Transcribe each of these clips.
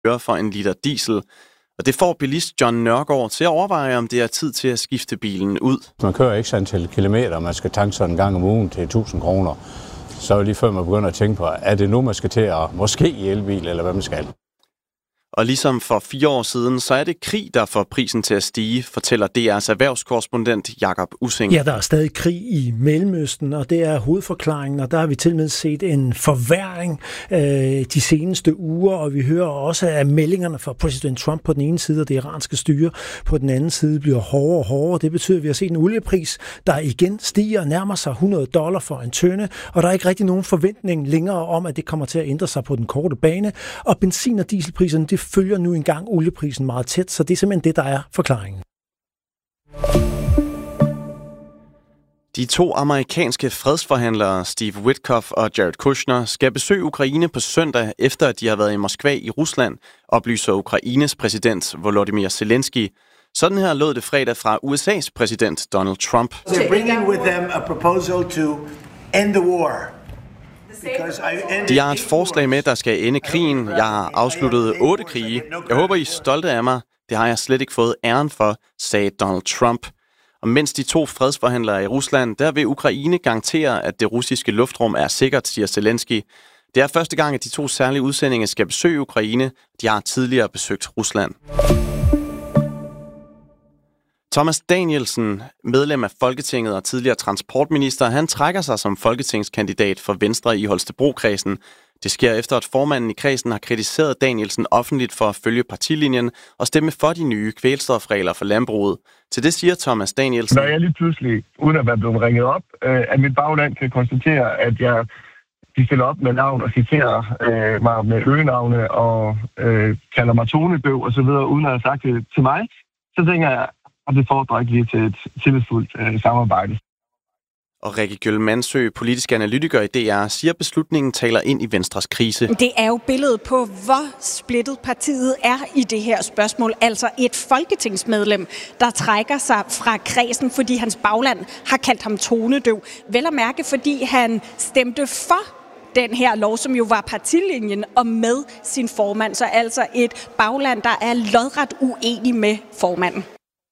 øre for en liter diesel. Og det får bilist John Nørgaard til at overveje, om det er tid til at skifte bilen ud. Man kører ikke antal kilometer, man skal tanke sådan en gang om ugen til 1000 kroner. Så er lige før man begynder at tænke på, er det nu, man skal til at måske i elbil, eller hvad man skal? Og ligesom for 4 år siden, så er det krig, der får prisen til at stige, fortæller DR's erhvervskorrespondent Jakob Ussing. Ja, der er stadig krig i Mellemøsten, og det er hovedforklaringen, og der har vi til med set en forværring de seneste uger, og vi hører også, at meldingerne fra præsident Trump på den ene side, og det iranske styre på den anden side, bliver hårdere og hårdere. Det betyder, at vi har set en oliepris, der igen stiger og nærmer sig $100 for en tønde, og der er ikke rigtig nogen forventning længere om, at det kommer til at ændre sig på den korte bane, og benzin- og dieselpriserne, det følger nu engang olieprisen meget tæt, så det er simpelthen det, der er forklaringen. De 2 amerikanske fredsforhandlere, Steve Witkoff og Jared Kushner, skal besøge Ukraine på søndag, efter at de har været i Moskva i Rusland, oplyser Ukraines præsident Volodymyr Zelensky. Sådan her lød det fredag fra USA's præsident Donald Trump. They're bringing with them a proposal to end the war. De har et forslag med, der skal ende krigen. Jeg har afsluttet 8 krige. Jeg håber, I er stolte af mig. Det har jeg slet ikke fået æren for, sagde Donald Trump. Og mens de 2 fredsforhandlere i Rusland, der vil Ukraine garantere, at det russiske luftrum er sikkert, siger Zelensky. Det er første gang, at de 2 særlige udsendinger skal besøge Ukraine. De har tidligere besøgt Rusland. Thomas Danielsen, medlem af Folketinget og tidligere transportminister, han trækker sig som folketingskandidat for Venstre i Holstebro-kredsen. Det sker efter, at formanden i kredsen har kritiseret Danielsen offentligt for at følge partilinjen og stemme for de nye kvælstofregler for landbruget. Til det siger Thomas Danielsen: Når jeg lige pludselig, uden at være blevet ringet op, at mit bagland kan konstatere, at de stiller op med navn og citerer mig med øgenavne og kalder mig tonedøv og så videre, uden at have sagt det til mig, så tænker jeg, at det fordrer ikke lige til et tillidsfuldt samarbejde. Og Rikke Gjøl Mansø, politisk analytiker i DR, siger, at beslutningen taler ind i Venstres krise. Det er jo billedet på, hvor splittet partiet er i det her spørgsmål. Altså et folketingsmedlem, der trækker sig fra kredsen, fordi hans bagland har kaldt ham tonedøv. Vel at mærke, fordi han stemte for den her lov, som jo var partilinjen, og med sin formand. Så altså et bagland, der er lodret uenig med formanden.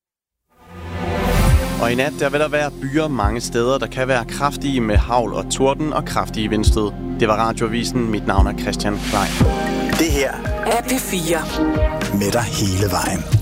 Og i nat, der vil der være byer mange steder, der kan være kraftige med hagl og torden og kraftige vindstød. Det var Radioavisen. Mit navn er Christian Klein. Det her er P4. Med dig hele vejen.